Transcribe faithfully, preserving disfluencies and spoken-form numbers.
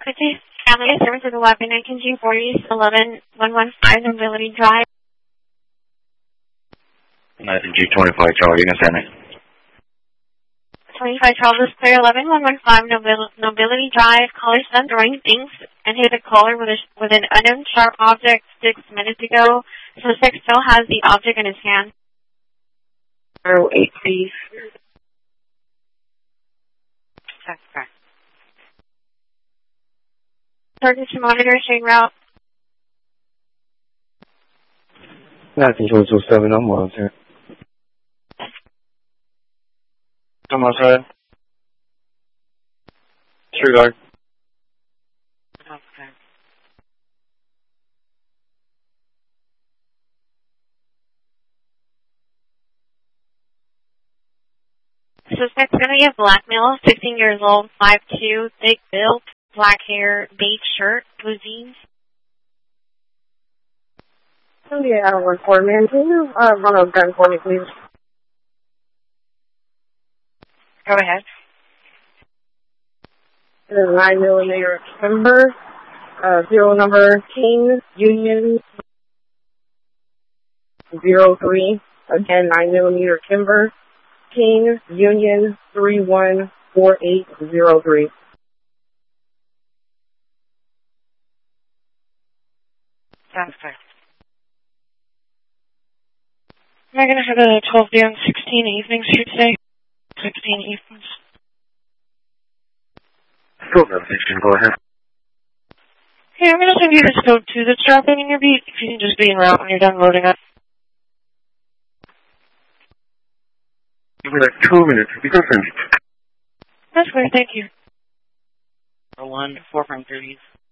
Could you family service of eleven nineteen G forty eleven one one five Nobility Drive? nineteen G twenty-five Charlie, you can send it. twenty-five Charles is clear, eleven one one five Nobil Nobility Drive. Caller son throwing things and hit a caller with, a, with an unknown sharp object six minutes ago. Suspect still has the object in his hand. zero eight, please. That's correct. Emergency monitor, showing route. nineteen two two seven, I'm on here. Come on, sir. Disregard. Okay. Suspect's going to be a black male, sixteen years old, five two, thick build, black hair, beige shirt, blue jeans. Yeah, I don't work for me. Can you uh, run a gun for me, please? Go ahead. It is nine millimeter timber, uh, serial number King Union zero three. Again, nine millimeter timber, King Union three one four eight zero three. Sounds good. Am I going to have a twelve day on sixteen evenings here today? sixteen evenings. Go ahead. Hey, I'm going to send you this code two that's dropping in your beat. If you can just be en route when you're done loading up. Give me like two minutes. We can send it. That's clear, thank you. one, four from thirties.